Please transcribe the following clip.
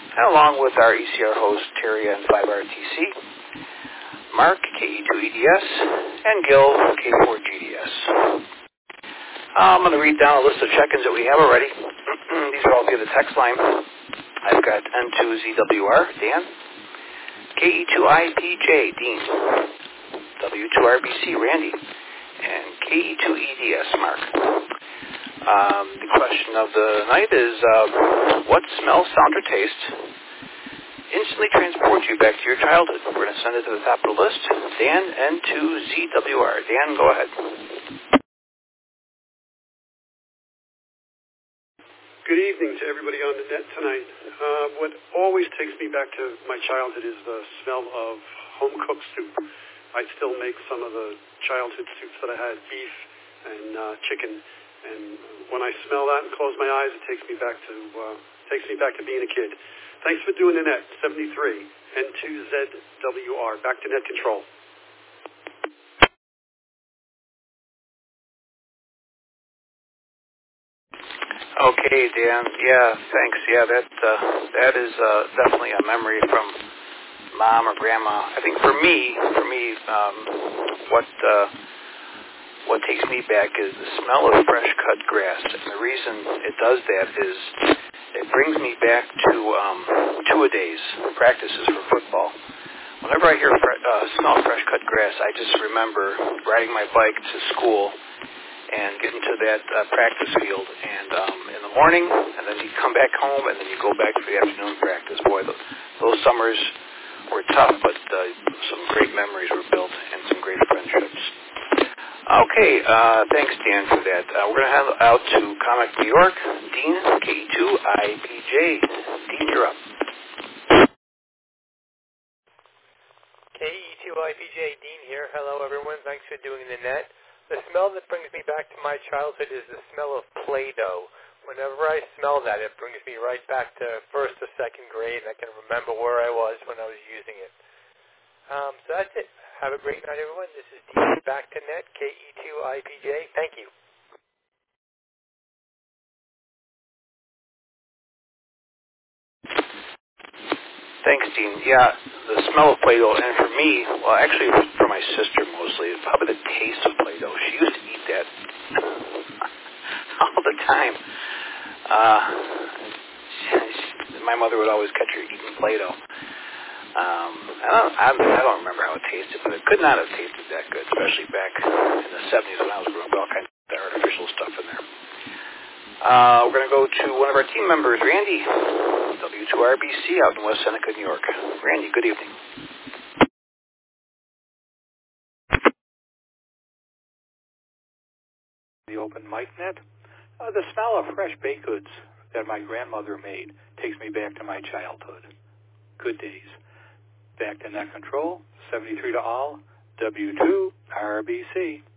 and along with our ECR host, Terry and 5RTC, Mark, KE2EDS, and Gil, K4GDS. I'm going to read down a list of check-ins that we have already. These are all via the text line. I've got N2ZWR, Dan, KE2IPJ, Dean, W2RBC, Randy, and KE2EDS, Mark. The question of the night is, what smell, sound, or taste instantly transports you back to your childhood? We're going to send it to the top of the list. Dan, N2ZWR. Dan, go ahead. Good evening to everybody on the net tonight. What always takes me back to my childhood is the smell of home-cooked soup. I still make some of the childhood soups that I had, beef and chicken. And when I smell that and close my eyes, it takes me back to being a kid. Thanks for doing the net. 73 N2ZWR. Back to net control. Okay, Dan. Yeah, thanks. Yeah, that is definitely a memory from Mom or Grandma. I think for me, what takes me back is the smell of fresh cut grass. And the reason it does that is it brings me back to two-a-days practices for football. Whenever I hear smell of fresh cut grass, I just remember riding my bike to school and getting to that practice field, and in the morning, and then you come back home, and then you go back for the afternoon practice. Boy, those summers were tough, but some great memories were built, and some great friendships. Okay, thanks, Dan, for that. We're going to hand out to Comic New York, Dean, K2IPJ. Dean, you're up. KE2IPJ, Dean here. Hello, everyone. Thanks for doing the net. The smell that brings me back to my childhood is the smell of Play-Doh. Whenever I smell that, it brings me right back to first or second grade, and I can remember where I was when I was using it. So that's it. Have a great night, everyone. This is Dean, back to net, KE2IPJ. Thank you. Thanks, Dean. Yeah, the smell of Play-Doh, and for me, well, actually for my sister mostly, probably the taste of Play-Doh. She used to eat that all the time. My mother would always catch her eating Play-Doh. I don't remember how it tasted, but it could not have tasted that good, especially back in the 70s when I was growing up, all kinds of artificial stuff in there. We're going to go to one of our team members, Randy, W2RBC out in West Seneca, New York. Randy, good evening. The open mic net. The smell of fresh baked goods that my grandmother made takes me back to my childhood. Good days. Back to net control, 73 to all, W2RBC.